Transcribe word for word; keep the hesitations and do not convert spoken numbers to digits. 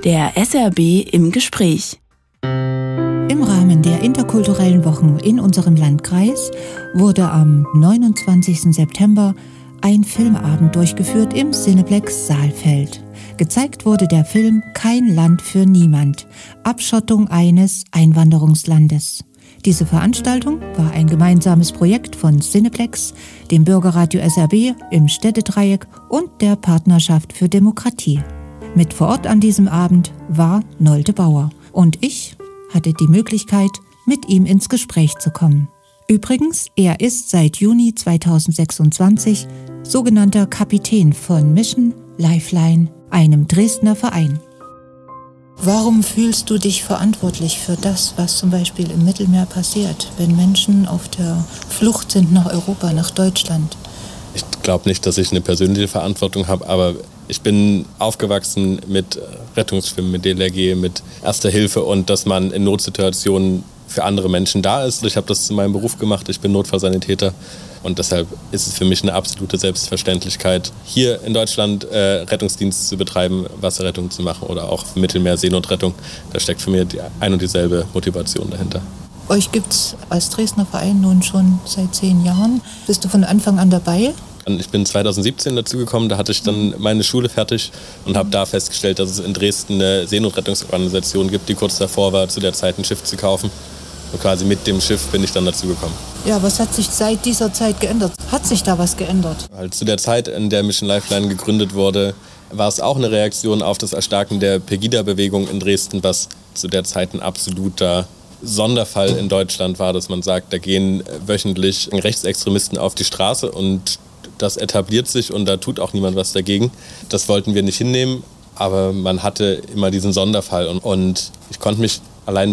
Der S R B im Gespräch. Im Rahmen der interkulturellen Wochen in unserem Landkreis wurde am neunundzwanzigsten September ein Filmabend durchgeführt im Cineplex Saalfeld. Gezeigt wurde der Film Kein Land für niemand. Abschottung eines Einwanderungslandes. Diese Veranstaltung war ein gemeinsames Projekt von Cineplex, dem Bürgerradio S R B im Städtedreieck und der Partnerschaft für Demokratie. Mit vor Ort an diesem Abend war Nolde Bauer und ich hatte die Möglichkeit, mit ihm ins Gespräch zu kommen. Übrigens, er ist seit Juni zweitausendsechsundzwanzig sogenannter Kapitän von Mission Lifeline, einem Dresdner Verein. Warum fühlst du dich verantwortlich für das, was zum Beispiel im Mittelmeer passiert, wenn Menschen auf der Flucht sind nach Europa, nach Deutschland? Ich glaube nicht, dass ich eine persönliche Verantwortung habe, aber ich bin aufgewachsen mit Rettungsschwimmen, mit D L R G, mit Erster Hilfe und dass man in Notsituationen für andere Menschen da ist. Ich habe das zu meinem Beruf gemacht, ich bin Notfallsanitäter und deshalb ist es für mich eine absolute Selbstverständlichkeit, hier in Deutschland äh, Rettungsdienst zu betreiben, Wasserrettung zu machen oder auch Mittelmeer Seenotrettung. Da steckt für mich die ein und dieselbe Motivation dahinter. Euch gibt es als Dresdner Verein nun schon seit zehn Jahren. Bist du von Anfang an dabei? Ich bin zweitausendsiebzehn dazugekommen, da hatte ich dann meine Schule fertig und habe da festgestellt, dass es in Dresden eine Seenotrettungsorganisation gibt, die kurz davor war, zu der Zeit ein Schiff zu kaufen. Und quasi mit dem Schiff bin ich dann dazugekommen. Ja, was hat sich seit dieser Zeit geändert? Hat sich da was geändert? Halt zu der Zeit, in der Mission Lifeline gegründet wurde, war es auch eine Reaktion auf das Erstarken der Pegida-Bewegung in Dresden, was zu der Zeit ein absoluter Sonderfall in Deutschland war, dass man sagt, da gehen wöchentlich Rechtsextremisten auf die Straße und das etabliert sich und da tut auch niemand was dagegen. Das wollten wir nicht hinnehmen, aber man hatte immer diesen Sonderfall und, und ich konnte mich allein